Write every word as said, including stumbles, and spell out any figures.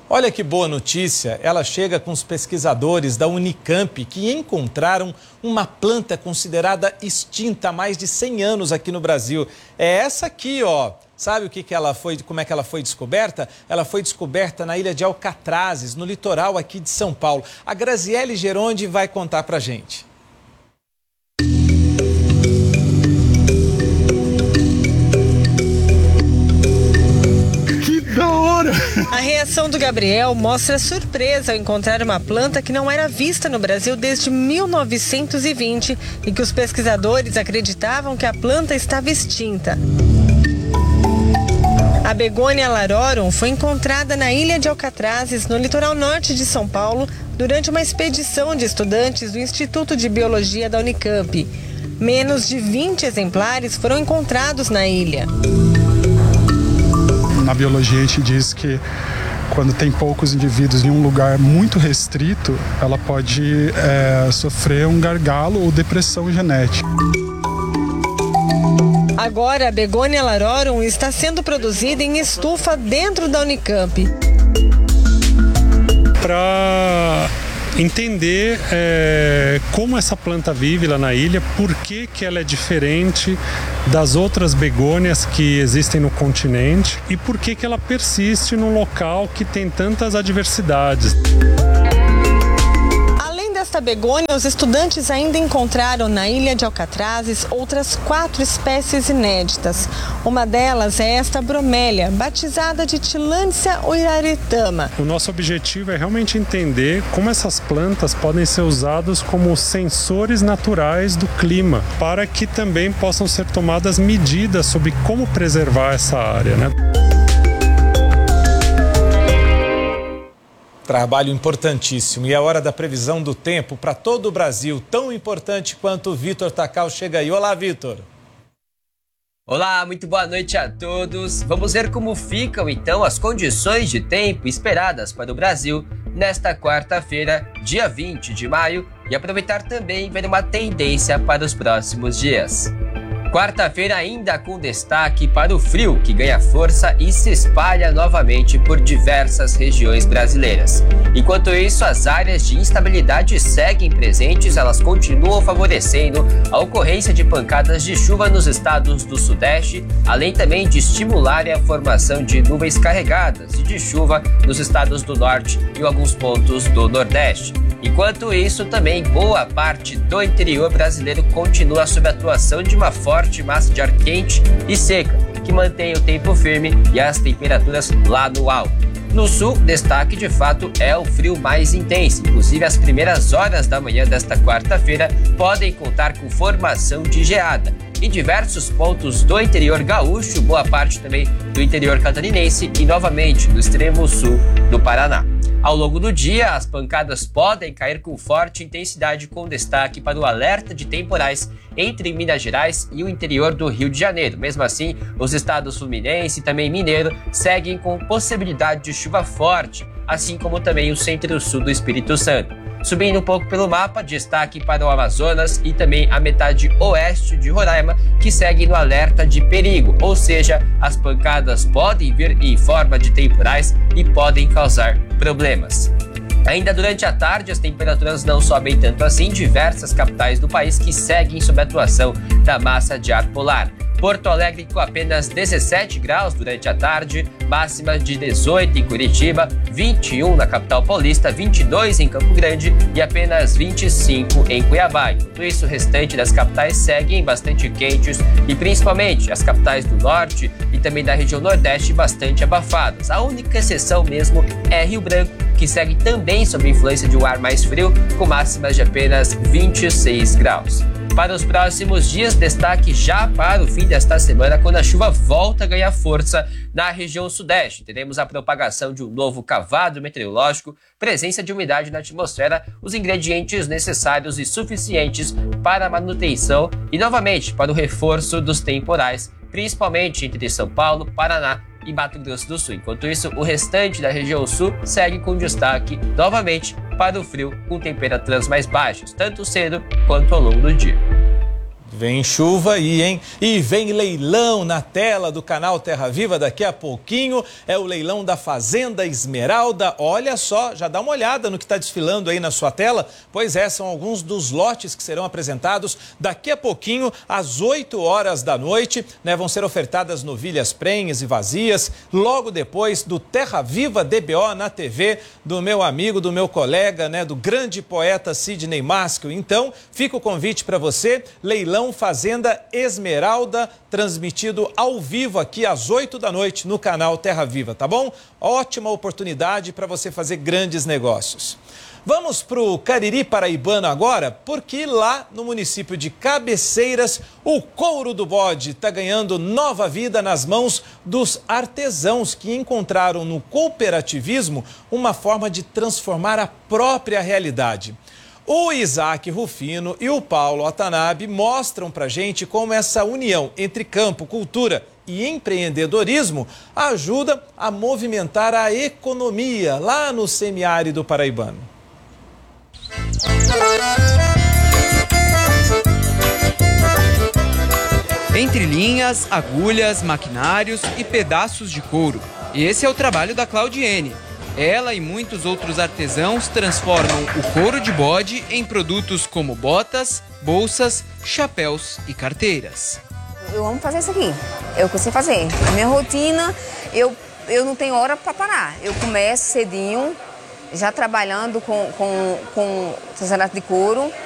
Olha que boa notícia, ela chega com os pesquisadores da Unicamp que encontraram uma planta considerada extinta há mais de cem anos aqui no Brasil. É essa aqui, ó. Sabe o que que ela foi, como é que ela foi descoberta? Ela foi descoberta na ilha de Alcatrazes, no litoral aqui de São Paulo. A Graziele Geronde vai contar pra gente. A reação do Gabriel mostra surpresa ao encontrar uma planta que não era vista no Brasil desde mil novecentos e vinte e que os pesquisadores acreditavam que a planta estava extinta. A Begônia Larorum foi encontrada na ilha de Alcatrazes, no litoral norte de São Paulo, durante uma expedição de estudantes do Instituto de Biologia da Unicamp. Menos de vinte exemplares foram encontrados na ilha. Na biologia a gente diz que quando tem poucos indivíduos em um lugar muito restrito, ela pode é, sofrer um gargalo ou depressão genética. Agora a Begônia Larorum está sendo produzida em estufa dentro da Unicamp. Para entender é, como essa planta vive lá na ilha, por que que ela é diferente das outras begônias que existem no continente e por que que ela persiste num local que tem tantas adversidades. Nesta begônia, os estudantes ainda encontraram na ilha de Alcatrazes outras quatro espécies inéditas. Uma delas é esta bromélia, batizada de Tillandsia oiraritama. O nosso objetivo é realmente entender como essas plantas podem ser usadas como sensores naturais do clima, para que também possam ser tomadas medidas sobre como preservar essa área, né? Trabalho importantíssimo. E a hora da previsão do tempo para todo o Brasil, tão importante quanto o Vitor Takal chega aí. Olá, Vitor. Olá, muito boa noite a todos. Vamos ver como ficam, então, as condições de tempo esperadas para o Brasil nesta quarta-feira, dia vinte de maio, e aproveitar também ver uma tendência para os próximos dias. Quarta-feira ainda com destaque para o frio, que ganha força e se espalha novamente por diversas regiões brasileiras. Enquanto isso, as áreas de instabilidade seguem presentes, elas continuam favorecendo a ocorrência de pancadas de chuva nos estados do Sudeste, além também de estimularem a formação de nuvens carregadas e de chuva nos estados do Norte e alguns pontos do Nordeste. Enquanto isso, também boa parte do interior brasileiro continua sob a atuação de uma forte massa de ar quente e seca, que mantém o tempo firme e as temperaturas lá no alto. No sul, destaque de fato é o frio mais intenso. Inclusive, as primeiras horas da manhã desta quarta-feira podem contar com formação de geada. Em diversos pontos do interior gaúcho, boa parte também do interior catarinense e novamente no extremo sul do Paraná. Ao longo do dia, as pancadas podem cair com forte intensidade, com destaque para o alerta de temporais entre Minas Gerais e o interior do Rio de Janeiro. Mesmo assim, os estados Fluminense e também Mineiro seguem com possibilidade de chuva forte, assim como também o centro-sul do Espírito Santo. Subindo um pouco pelo mapa, destaque para o Amazonas e também a metade oeste de Roraima, que segue no alerta de perigo, ou seja, as pancadas podem vir em forma de temporais e podem causar problemas. Ainda durante a tarde, as temperaturas não sobem tanto assim em diversas capitais do país que seguem sob a atuação da massa de ar polar. Porto Alegre com apenas dezessete graus durante a tarde, máxima de dezoito em Curitiba, vinte e um na capital paulista, vinte e dois em Campo Grande e apenas vinte e cinco em Cuiabá. Tudo isso, o restante das capitais seguem bastante quentes e principalmente as capitais do norte e também da região nordeste bastante abafadas. A única exceção mesmo é Rio Branco, que segue também sob influência de um ar mais frio, com máximas de apenas vinte e seis graus. Para os próximos dias, destaque já para o fim desta semana, quando a chuva volta a ganhar força na região sudeste. Teremos a propagação de um novo cavado meteorológico, presença de umidade na atmosfera, os ingredientes necessários e suficientes para a manutenção e, novamente, para o reforço dos temporais, principalmente entre São Paulo, Paraná e Mato Grosso do Sul. Enquanto isso, o restante da região sul segue com destaque, novamente, para o frio, com temperaturas mais baixas, tanto cedo quanto ao longo do dia. Vem chuva aí, hein? E vem leilão na tela do canal Terra Viva daqui a pouquinho. É o leilão da Fazenda Esmeralda. Olha só, já dá uma olhada no que está desfilando aí na sua tela. Pois é, são alguns dos lotes que serão apresentados daqui a pouquinho, às oito horas da noite. Né? Vão ser ofertadas novilhas prenhes e vazias, logo depois do Terra Viva D B O na T V, do meu amigo, do meu colega, né? Do grande poeta Sidney Masco. Então, fica o convite para você, leilão Fazenda Esmeralda, transmitido ao vivo aqui às oito da noite no canal Terra Viva, tá bom? Ótima oportunidade para você fazer grandes negócios. Vamos para o Cariri paraibano agora, porque lá no município de Cabeceiras, o couro do bode está ganhando nova vida nas mãos dos artesãos que encontraram no cooperativismo uma forma de transformar a própria realidade. O Isaac Rufino e o Paulo Watanabe mostram pra gente como essa união entre campo, cultura e empreendedorismo ajuda a movimentar a economia lá no semiárido paraibano. Entre linhas, agulhas, maquinários e pedaços de couro. Esse é o trabalho da Claudiene. Ela e muitos outros artesãos transformam o couro de bode em produtos como botas, bolsas, chapéus e carteiras. Eu amo fazer isso aqui, eu consigo fazer. A minha rotina, eu, eu não tenho hora para parar. Eu começo cedinho, já trabalhando com, com, com artesanato de couro.